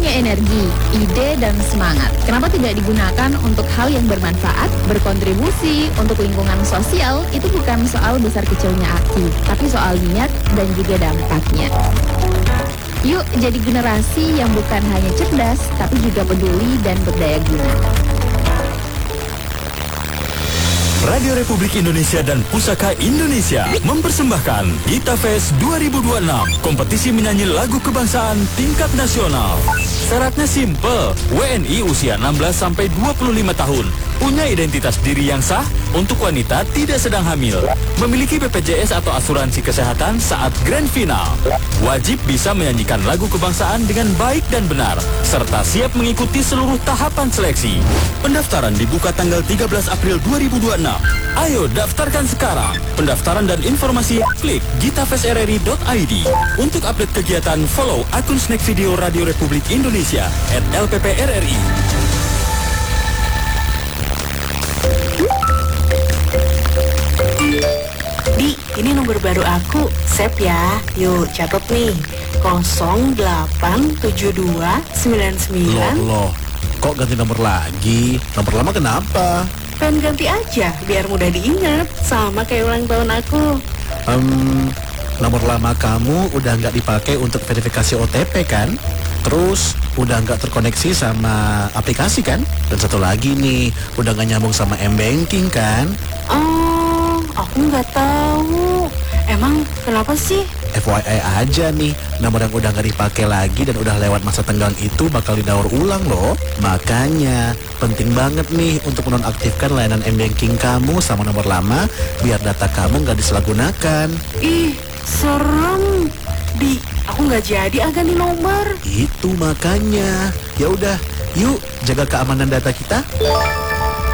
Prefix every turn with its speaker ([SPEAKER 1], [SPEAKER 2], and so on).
[SPEAKER 1] punya energi, ide, dan semangat. Kenapa tidak digunakan untuk hal yang bermanfaat, berkontribusi untuk lingkungan sosial? Itu bukan soal besar kecilnya aksi, tapi soal niat dan juga dampaknya. Yuk jadi generasi yang bukan hanya cerdas, tapi juga peduli dan berdaya guna.
[SPEAKER 2] Radio Republik Indonesia dan Pusaka Indonesia mempersembahkan Gita Fest 2026, kompetisi menyanyi lagu kebangsaan tingkat nasional. Syaratnya simple, WNI usia 16-25 tahun, punya identitas diri yang sah, untuk wanita tidak sedang hamil, memiliki BPJS atau asuransi kesehatan saat grand final, wajib bisa menyanyikan lagu kebangsaan dengan baik dan benar, serta siap mengikuti seluruh tahapan seleksi. Pendaftaran dibuka tanggal 13 April 2026. Ayo daftarkan sekarang. Pendaftaran dan informasi klik gitafestrri.id. Untuk update kegiatan, follow akun Snack Video Radio Republik Indonesia @LPPRRI.
[SPEAKER 3] Di, ini nomor baru aku. Save ya. Yuk, catat nih. 087299.
[SPEAKER 4] Loh, kok ganti nomor lagi? Nomor lama kenapa?
[SPEAKER 3] Pengen ganti aja, biar mudah diingat. Sama kayak ulang tahun aku.
[SPEAKER 4] Nomor lama kamu udah nggak dipakai untuk verifikasi OTP kan? Terus udah nggak terkoneksi sama aplikasi kan? Dan satu lagi nih, udah nggak nyambung sama M-Banking kan?
[SPEAKER 3] Oh, aku nggak tahu. Emang kenapa sih?
[SPEAKER 4] FYI aja nih, nomor yang udah nggak dipakai lagi dan udah lewat masa tenggang itu bakal didaur ulang loh. Makanya penting banget nih untuk menonaktifkan layanan M-Banking kamu sama nomor lama biar data kamu nggak disalahgunakan.
[SPEAKER 3] Ih, serem. Di, aku nggak jadi ganti nomor.
[SPEAKER 4] Itu makanya. Ya udah, yuk jaga keamanan data kita.